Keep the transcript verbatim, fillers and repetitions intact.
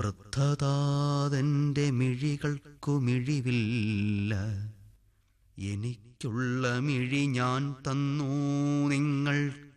വൃദ്ധതാതെൻ്റെ മിഴികൾക്കു മിഴിവില്ല, എനിക്കുള്ള മിഴി ഞാൻ തന്നു നിങ്ങൾക്ക്.